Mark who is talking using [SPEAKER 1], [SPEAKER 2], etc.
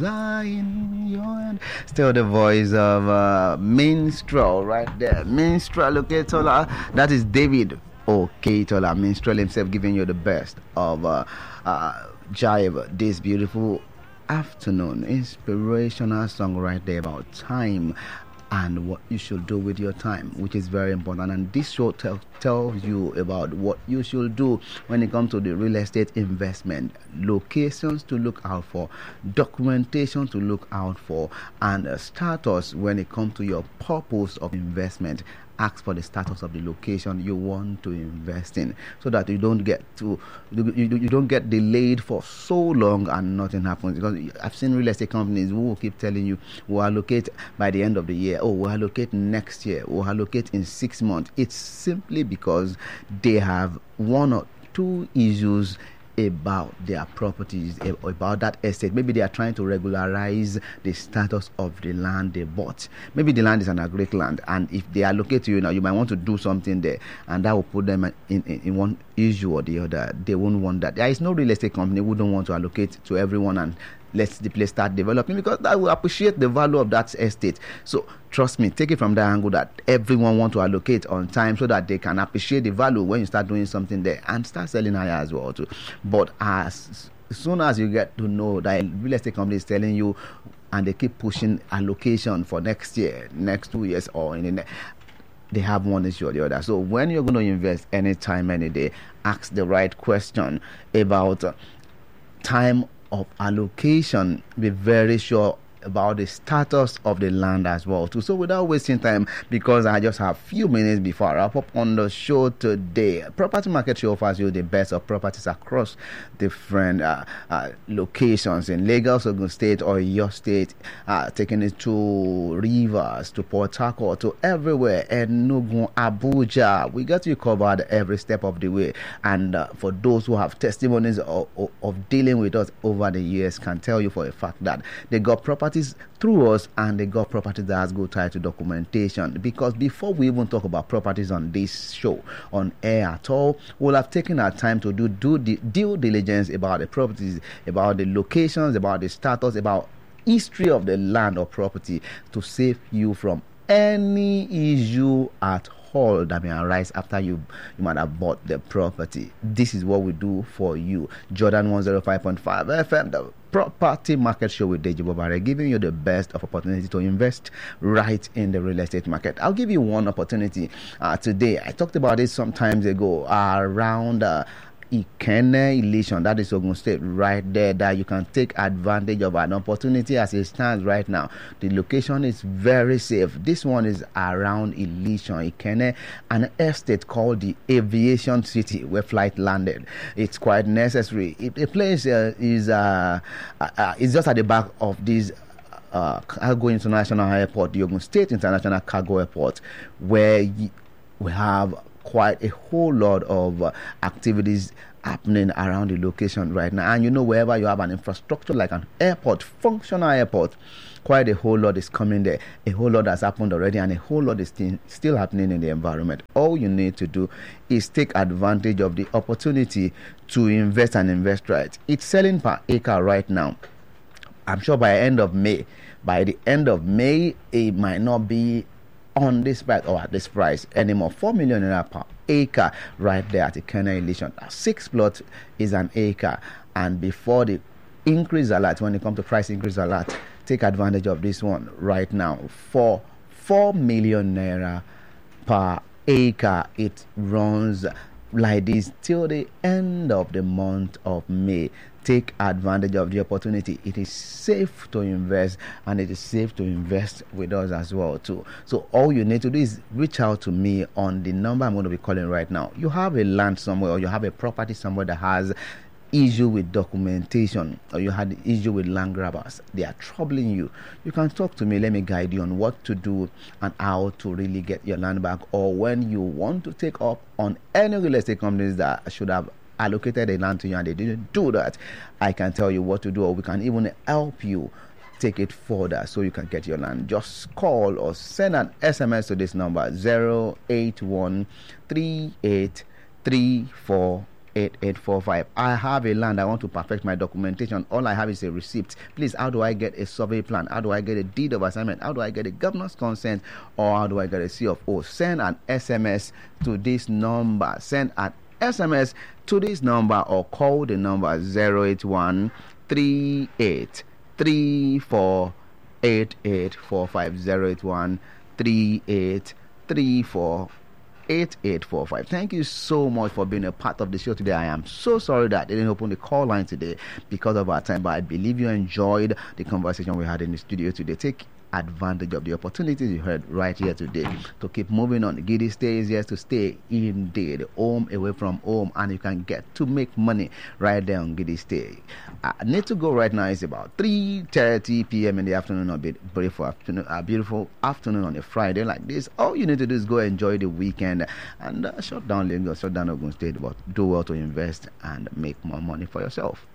[SPEAKER 1] In your hand. Still the voice of Minstrel right there. Minstrel Oketola. That is David Oketola. Minstrel himself giving you the best of Jive this beautiful afternoon. Inspirational song right there about time and what you should do with your time, which is very important. And this show tells you about what you should do when it comes to the real estate investment, locations to look out for, documentation to look out for, and a status when it comes to your purpose of investment. Ask for the status of the location you want to invest in, so that you don't get you don't get delayed for so long and nothing happens. Because I've seen real estate companies who will keep telling you we'll allocate by the end of the year, we'll allocate next year, we'll allocate in 6 months. It's simply because they have one or two issues about their properties, about that estate. Maybe they are trying to regularize the status of the land they bought. Maybe the land is an agric land, and if they allocate to you now, you might want to do something there, and that will put them in one issue or the other. They won't want that. There is no real estate company who don't want to allocate to everyone and let the place start developing, because that will appreciate the value of that estate. So trust me, take it from that angle that everyone want to allocate on time, so that they can appreciate the value when you start doing something there and start selling higher as well too. But as soon as you get to know that real estate company is telling you, and they keep pushing allocation for next year, next 2 years, or in the next, they have one issue or the other. So when you're going to invest anytime, any day, ask the right question about time of allocation. Be very sure about the status of the land as well too. So without wasting time, because I just have few minutes before I wrap up on the show today, Property Market Show offers you the best of properties across different locations in Lagos, Ogun State, or your state, taking it to Rivers, to Port Harcourt, to everywhere, Enugu, Abuja. We got you covered every step of the way. And for those who have testimonies of dealing with us over the years, can tell you for a fact that they got properties through us, and they got properties that has good tied to documentation. Because before we even talk about properties on this show on air at all, we'll have taken our time to do the due diligence about the properties, about the locations, about the status, about history of the land or property, to save you from any issue at all that may arise after you might have bought the property. This is what we do for you. Jordan 105.5 FM, the Property Market Show with Deji Bobare, giving you the best of opportunity to invest right in the real estate market. I'll give you one opportunity today. I talked about it some times ago around Ikenne Ileshan, that is Ogun State, right there, that you can take advantage of an opportunity as it stands right now. The location is very safe. This one is around Ileshan, Ikenne, an estate called the Aviation City, where flight landed. It's quite necessary. The place is just at the back of this Cargo International Airport, the Ogun State International Cargo Airport, where we have quite a whole lot of activities happening around the location right now. And wherever you have an infrastructure like an airport, functional airport, quite a whole lot is coming there. A whole lot has happened already, and a whole lot is still happening in the environment. All you need to do is take advantage of the opportunity to invest and invest right. It's selling per acre right now. I'm sure by the end of May, it might not be on this price or at this price anymore. 4 million naira per acre right there at the Ikenne Ileshan. 6 plots is an acre, and before the increase alert, when it comes to price increase alert, take advantage of this one right now for 4 million naira per acre. It runs like this till the end of the month of May. Take advantage of the opportunity. It is safe to invest, and it is safe to invest with us as well too. So all you need to do is reach out to me on the number I'm going to be calling right now. You have a land somewhere, or you have a property somewhere that has issue with documentation, or you had issue with land grabbers, they are troubling you. You can talk to me. Let me guide you on what to do and how to really get your land back. Or when you want to take up on any real estate companies that should have allocated a land to you and they didn't do that, I can tell you what to do, or we can even help you take it further so you can get your land. Just call or send an SMS to this number 0813834 8845. I have a land. I want to perfect my documentation. All I have is a receipt. Please, how do I get a survey plan? How do I get a deed of assignment? How do I get a governor's consent? Or how do I get a C of O? Send an SMS to this number. Send an SMS to this number or call the number 081 38 34 8845. 081 38 34 8845. Thank you so much for being a part of the show today. I am so sorry that I didn't open the call line today because of our time, but I believe you enjoyed the conversation we had in the studio today. Take advantage of the opportunities you heard right here today to keep moving on. Giddy Stay is here to stay, indeed. Home away from home, and you can get to make money right there on Giddy Stay. I need to go right now. It's about 3:30 p.m. in the afternoon. A beautiful afternoon on a Friday like this. All you need to do is go enjoy the weekend and shut down Lagos, shut down Ogun State, but do well to invest and make more money for yourself.